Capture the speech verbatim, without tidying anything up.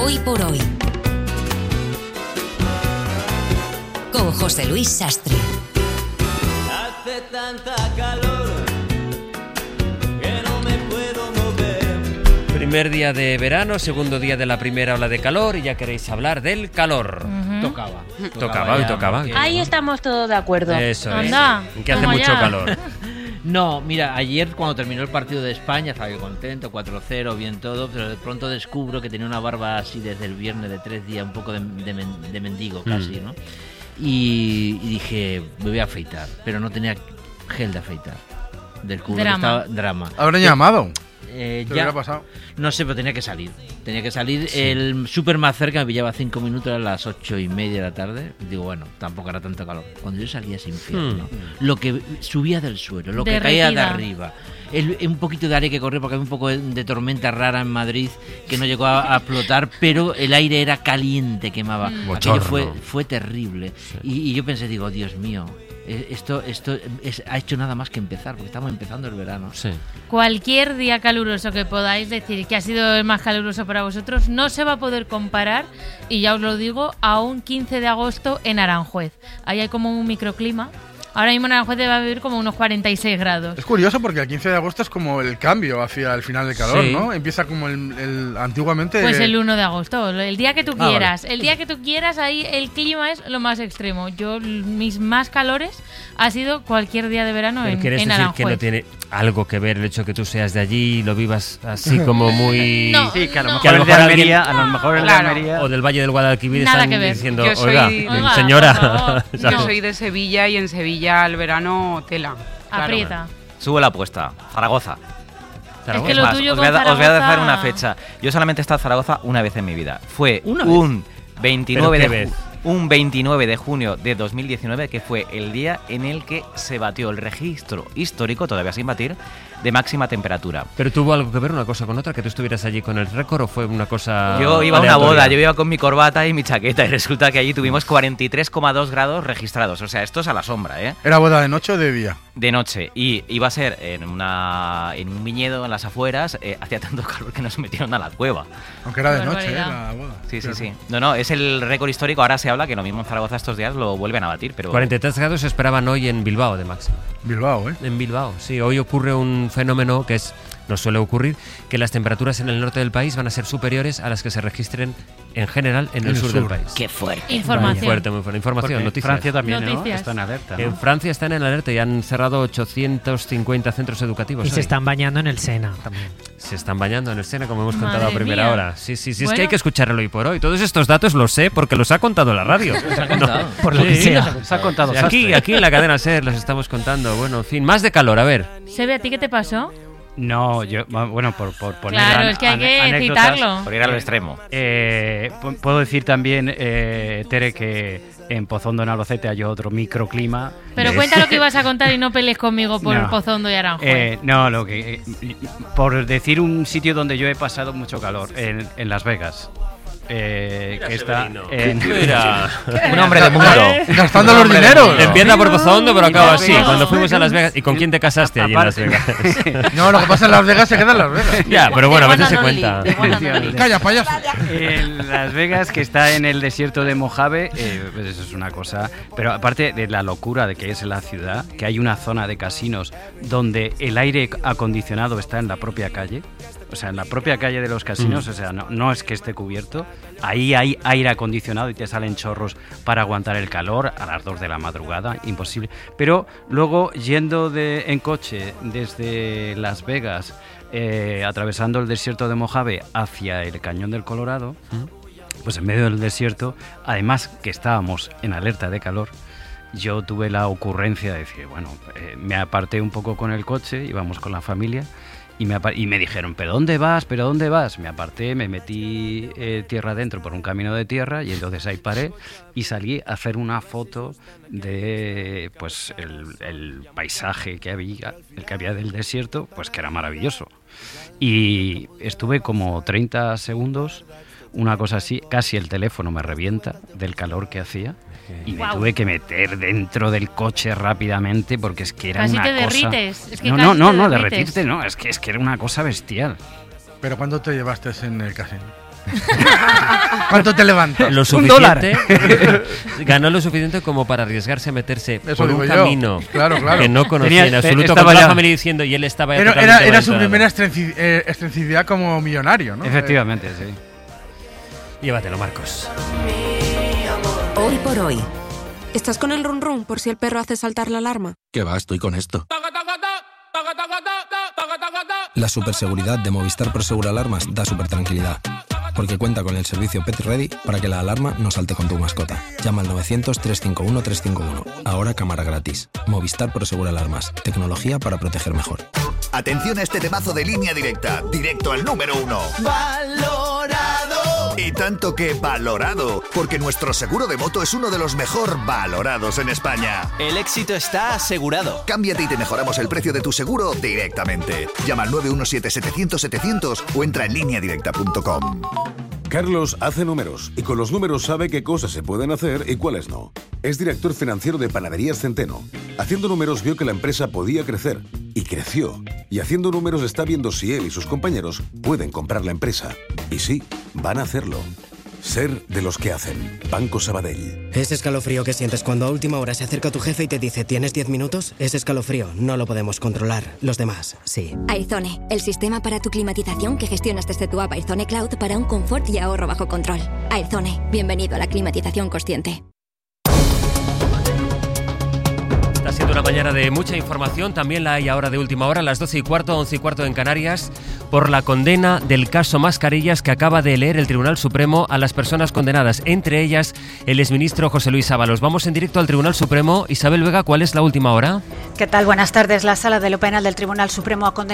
Hoy por hoy. Con José Luis Sastre. Hace tanta calor que no me puedo mover. Primer día de verano, segundo día de la primera ola de calor y ya queréis hablar del calor. Uh-huh. Tocaba. Tocaba, hoy tocaba. Porque... Ahí estamos todos de acuerdo. Eso es. Anda, que hace mucho ya. calor. No, mira, ayer cuando terminó el partido de España estaba yo contento, cuatro cero, bien todo, pero de pronto descubro que tenía una barba así desde el viernes de tres días, un poco de, de, men- de mendigo casi, mm. ¿no? Y, y dije, me voy a afeitar, pero no tenía gel de afeitar. Descubro Drama. que estaba drama. ¿Habrán llamado? Eh, ¿Qué ya, hubiera pasado? No sé, pero tenía que salir. Tenía que salir. Sí. El súper más cerca me pillaba cinco minutos a las ocho y media de la tarde. Digo, bueno, tampoco era tanto calor. Cuando yo salía ese infierno, Hmm. lo que subía del suelo, lo que Derretida. caía de arriba, el, un poquito de aire que corría porque había un poco de, de tormenta rara en Madrid que no llegó a, a explotar, pero el aire era caliente, quemaba. Mm. Aquello fue, Bochorno. fue terrible. Sí. Y, y yo pensé, digo, Dios mío, eh, esto, esto es, ha hecho nada más que empezar, porque estamos empezando el verano. Sí. Cualquier día caluroso que podáis decir que ha sido el más caluroso para vosotros no se va a poder comparar, y ya os lo digo, a un quince de agosto en Aranjuez. Ahí hay como un microclima. Ahora mismo en Aranjuez debe haber como unos cuarenta y seis grados. Es curioso porque el quince de agosto es como el cambio hacia el final del calor, Sí. ¿no? Empieza como el, el antiguamente... Pues el uno de agosto, el día que tú Ah, quieras. El día que tú quieras, ahí el clima es lo más extremo. Yo, mis más calores ha sido cualquier día de verano Pero en, quieres en decir Aranjuez. que no tiene algo que ver el hecho que tú seas de allí y lo vivas así como muy... No, Sí, que a lo no. mejor Que a lo el de mejor Almería, alguien- a lo mejor el de Claro. Almería. O del Valle del Guadalquivir Nada están que ver. diciendo, Yo soy- oiga, Oiga, señora... por favor. Yo No. soy de Sevilla y en Sevilla el verano tela. Claro. Aprieta. Subo la apuesta. Zaragoza. Es que Es lo más, tuyo os voy, a, con da- os voy a dejar Zaragoza- una fecha. Yo solamente he estado en Zaragoza una vez en mi vida. Fue ¿Una vez? un veintinueve ¿Pero de qué ju- vez? un veintinueve de junio de dos mil diecinueve, que fue el día en el que se batió el registro histórico, todavía sin batir, de máxima temperatura. ¿Pero tuvo algo que ver una cosa con otra? ¿Que tú estuvieras allí con el récord o fue una cosa Yo iba a una aleatoria? boda, yo iba con mi corbata y mi chaqueta y resulta que allí tuvimos cuarenta y tres coma dos grados registrados. O sea, esto es a la sombra, ¿eh? ¿Era boda de noche o de día? De noche. Y iba a ser en una en un viñedo en las afueras. eh, hacía tanto calor que nos metieron a la cueva. Aunque era de Qué noche, ¿eh? barbaridad. La boda. Sí, sí, Claro. sí. No, no, es el récord histórico. Ahora se habla que lo mismo en Zaragoza estos días lo vuelven a batir, pero... cuarenta y tres grados se esperaban hoy en Bilbao de máximo. Bilbao, ¿eh? En Bilbao, sí. Hoy ocurre un fenómeno que es, nos suele ocurrir, que las temperaturas en el norte del país van a ser superiores a las que se registren en general en el, En el sur, sur. del país. ¡Qué fuerte! Información. Muy fuerte, muy fuerte. Información, Porque noticias. Francia también, Noticias. ¿no? Está en alerta, ¿no? En Francia están en alerta y han cerrado ochocientos cincuenta centros educativos. Y se hoy. están bañando en el Sena también. Se están bañando en el Sena, como hemos Madre contado a primera mía. hora. Sí, sí, sí, es Bueno. que hay que escucharlo hoy por hoy. Todos estos datos los sé porque los ha contado la radio. No, Por lo que sí, sea. Se ha contado sí, aquí, aquí en la cadena SER los estamos contando. Bueno, en fin, más de calor, a ver. Sebe, ¿a ti qué te pasó? No, yo, bueno, por, por poner Claro, an- es que hay an- que anécdotas, citarlo. Por ir al extremo. Eh, pu- puedo decir también, eh, Tere, que en Pozondo, en Albacete, hay otro microclima. Pero Eh, cuenta lo que ibas a contar y no pelees conmigo por No. Pozondo y Aranjuez. Eh, no, lo que eh, por decir un sitio donde yo he pasado mucho calor, en, en Las Vegas. Eh, Mira, que está Severino. en, Mira. Un hombre de mundo. Gastando los dineros. Empieza por Pozondo, pero acaba así. No. Cuando fuimos a Las Vegas. ¿Y con quién te casaste allí en Las Vegas? No, lo que pasa en Las Vegas se queda en Las Vegas. Ya, pero bueno, a veces se One and cuenta. only, the one and only. Calla, payaso. En Las Vegas, que está en el desierto de Mojave, eh, pues eso es una cosa. Pero aparte de la locura de que es la ciudad, que hay una zona de casinos donde el aire acondicionado está en la propia calle, o sea, en la propia calle de los casinos, Mm. o sea, no, no es que esté cubierto, ahí hay aire acondicionado y te salen chorros para aguantar el calor a las dos de la madrugada, imposible. Pero luego, yendo de, en coche desde Las Vegas, eh, atravesando el desierto de Mojave hacia el Cañón del Colorado, pues en medio del desierto, además que estábamos en alerta de calor, yo tuve la ocurrencia de decir, bueno, eh, me aparté un poco con el coche, íbamos con la familia, y me, apa- y me dijeron, ¿pero dónde vas? ¿Pero dónde vas? Me aparté, me metí eh, tierra adentro por un camino de tierra y entonces ahí paré y salí a hacer una foto de pues el, el paisaje que había, el que había del desierto, pues que era maravilloso. Y estuve como treinta segundos, una cosa así, casi el teléfono me revienta del calor que hacía. Y me Guau. tuve que meter dentro del coche rápidamente porque es que era Casi una te cosa... derrites, es que no, casi no, no, te no, derrites. derretirte no, es que, es que era una cosa bestial. ¿Pero cuándo te llevaste en el casino? ¿Cuánto te levantas? Lo Un dólar. suficiente. Ganó lo suficiente como para arriesgarse a meterse Eso por digo un yo. camino Claro, claro. que no conocía Tenía- en absoluto, estaba con toda ya- la familia diciendo, y él estaba ya Era, totalmente era, era su aventurado. primera extrenci- eh, excentricidad como millonario, ¿no? Efectivamente, sí. Llévatelo, Marcos. Hoy por hoy. ¿Estás con el run run por si el perro hace saltar la alarma? ¿Qué va? Estoy con esto. La superseguridad de Movistar Prosegur Alarmas da super tranquilidad, porque cuenta con el servicio Pet Ready para que la alarma no salte con tu mascota. Llama al novecientos, trescientos cincuenta y uno, trescientos cincuenta y uno. Ahora cámara gratis. Movistar Prosegur Alarmas. Tecnología para proteger mejor. Atención a este temazo de Línea Directa, directo al número uno. ¡Valorado! Y tanto que valorado, porque nuestro seguro de moto es uno de los mejor valorados en España. El éxito está asegurado. Cámbiate y te mejoramos el precio de tu seguro directamente. Llama al nueve uno siete, setecientos, setecientos o entra en línea directa punto com. Carlos hace números y con los números sabe qué cosas se pueden hacer y cuáles no. Es director financiero de Panaderías Centeno. Haciendo números vio que la empresa podía crecer y creció. Y haciendo números está viendo si él y sus compañeros pueden comprar la empresa. Y sí, van a hacerlo. Ser de los que hacen. Banco Sabadell. Ese escalofrío que sientes cuando a última hora se acerca tu jefe y te dice ¿tienes diez minutos? Ese escalofrío no lo podemos controlar. Los demás, sí. Airzone, el sistema para tu climatización que gestionas desde tu app Airzone Cloud para un confort y ahorro bajo control. Airzone, bienvenido a la climatización consciente. Está siendo una mañana de mucha información, también la hay ahora de última hora, a las doce y cuarto, once y cuarto en Canarias, por la condena del caso Mascarillas que acaba de leer el Tribunal Supremo a las personas condenadas, entre ellas el exministro José Luis Ábalos. Vamos en directo al Tribunal Supremo. Isabel Vega, ¿cuál es la última hora? ¿Qué tal? Buenas tardes. La Sala de lo Penal del Tribunal Supremo ha condenado